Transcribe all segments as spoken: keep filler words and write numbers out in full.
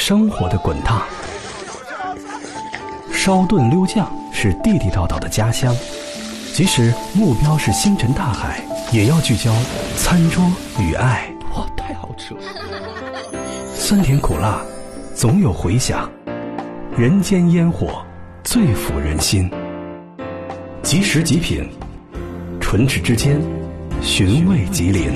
生活的滚烫。烧炖溜酱是地地道道的家乡，即使目标是星辰大海，也要聚焦餐桌与爱。 哇，太好吃了！ 酸甜苦辣，总有回响。人间烟火，最抚人心。即食即品，唇齿之间，寻味吉林。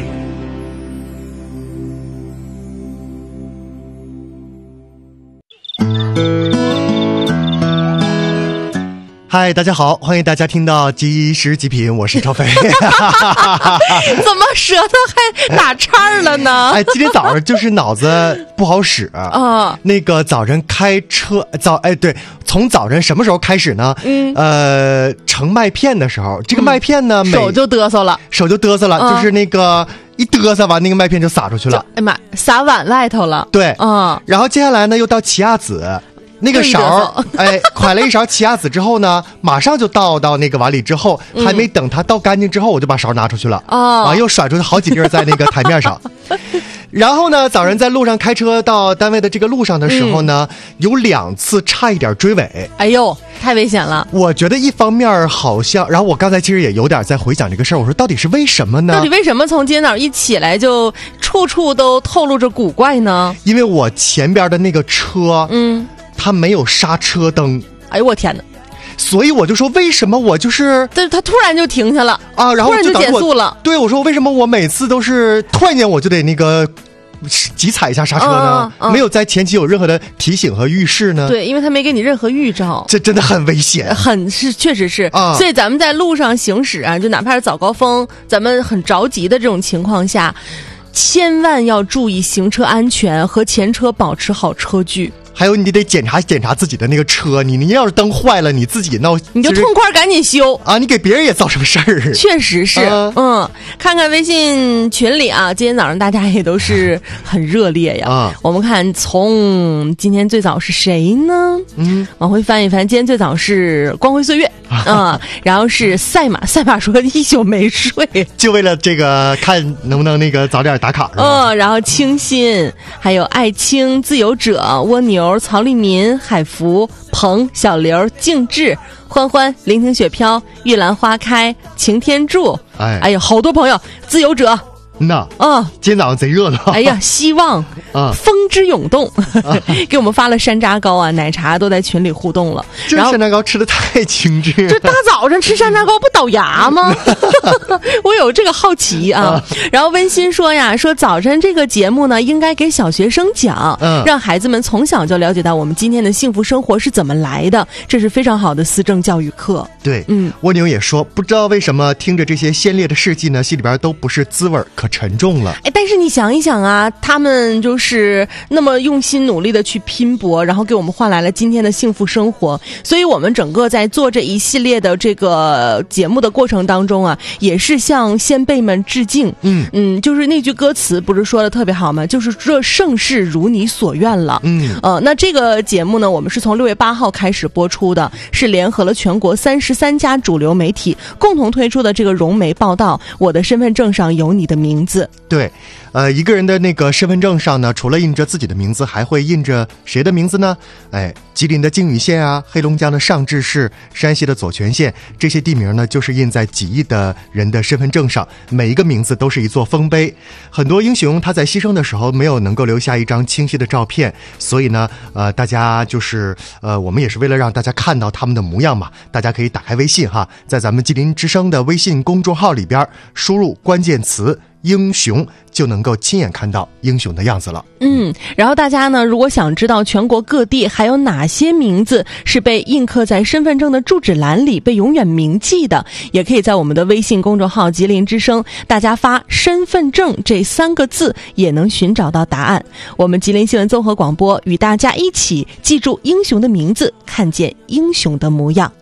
嗨，大家好，欢迎大家听到即食即品，我是超飞。 怎么舌头还打岔了呢？ 哎，今天早上就是脑子不好使啊。那个早晨开车早哎对，从早晨什么时候开始呢？嗯，呃，盛麦片的时候，这个麦片呢， 嗯、手就嘚瑟了， 手就嘚瑟了，嗯、就是那个。一嘚瑟完，那个麦片就撒出去了。 哎妈，撒碗外头了。 对，嗯。然后接下来呢，又到奇亚籽，那个勺，哎，㧟了一勺奇亚籽之后呢，马上就倒到那个碗里，之后、嗯、还没等它倒干净之后，我就把勺拿出去了。哦，啊，又甩出去好几粒在那个台面上。然后呢，早上在路上开车到单位的这个路上的时候呢，嗯、有两次差一点追尾。 哎呦，太危险了！ 我觉得一方面好像，然后我刚才其实也有点在回想这个事儿，我说到底是为什么呢？ 到底为什么从今天早上一起来就处处都透露着古怪呢？ 因为我前边的那个车，嗯，它没有刹车灯。 哎呦我天哪！ 所以我就说，为什么我就是， 但是他突然就停下了啊，然后突然就减速了。 对，我说为什么我每次都是突然间我就得那个急踩一下刹车呢？嗯嗯、没有在前期有任何的提醒和预示呢？ 对，因为他没给你任何预兆， 这真的很危险， 很是确实是啊。所以咱们在路上行驶啊，就哪怕是早高峰，咱们很着急的这种情况下，千万要注意行车安全和前车保持好车距。 还有你得检查检查自己的那个车，你你要是灯坏了，你自己闹你就痛快赶紧修啊！你给别人也造成事儿。 确实是，啊、嗯，看看微信群里啊，今天早上大家也都是很热烈呀。啊，我们看从今天最早是谁呢？嗯，往回翻一翻，今天最早是光辉岁月啊、嗯，然后是赛马，赛马说一宿没睡， 就为了这个看能不能那个早点打卡。 嗯，然后清新，还有爱卿、自由者、蜗牛。曹立民、海福、彭、小刘、静志、欢欢、聆听雪飘、玉兰花开、擎天柱，哎，哎呀，好多朋友，自由者。 那啊，今天早上贼热闹。 哎呀，希望啊，风之涌动，啊、给我们发了山楂糕啊，奶茶都在群里互动了。 这山楂糕吃的太精致， 这大早上吃山楂糕不倒牙吗？我有这个好奇啊。啊然后温馨说呀，说早晨这个节目呢，应该给小学生讲，嗯、让孩子们从小就了解到我们今天的幸福生活是怎么来的，这是非常好的思政教育课。 对，嗯，蜗牛也说，不知道为什么听着这些鲜烈的事迹呢，心里边都不是滋味可沉重了。 哎，但是你想一想啊，他们就是那么用心努力的去拼搏，然后给我们换来了今天的幸福生活。所以我们整个在做这一系列的这个节目的过程当中啊，也是向先辈们致敬。嗯嗯，就是那句歌词不是说的特别好吗？就是这盛世如你所愿了。嗯呃，那这个节目呢，我们是从六月八号开始播出的，是联合了全国三十三家主流媒体共同推出的这个融媒报道，我的身份证上有你的名字。 对，呃，一个人的那个身份证上呢，除了印着自己的名字，还会印着谁的名字呢？哎，吉林的靖宇县啊，黑龙江的上志市，山西的左权县，这些地名呢，就是印在几亿的人的身份证上，每一个名字都是一座丰碑。很多英雄他在牺牲的时候没有能够留下一张清晰的照片，所以呢，呃，大家就是呃，我们也是为了让大家看到他们的模样嘛，大家可以打开微信哈，在咱们吉林之声的微信公众号里边输入关键词英雄，就能够亲眼看到英雄的样子了。 嗯，然后大家呢，如果想知道全国各地还有哪些名字是被印刻在身份证的住址栏里被永远铭记的，也可以在我们的微信公众号吉林之声，大家发身份证这三个字也能寻找到答案。我们吉林新闻综合广播与大家一起记住英雄的名字，看见英雄的模样。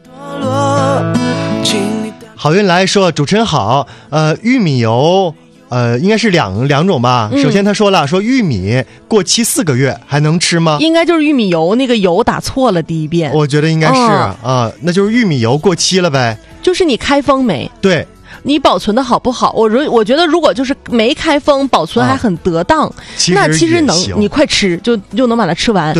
好运来说，主持人好，呃，玉米油呃，应该是两两种吧。嗯、首先他说了，说玉米过期四个月还能吃吗？ 应该就是玉米油，那个油打错了第一遍。 我觉得应该是、哦、啊，那就是玉米油过期了呗。 就是你开封没？ 对。 你保存的好不好？我如我觉得，如果就是没开封，保存还很得当，啊、那其实能你快吃就就能把它吃完。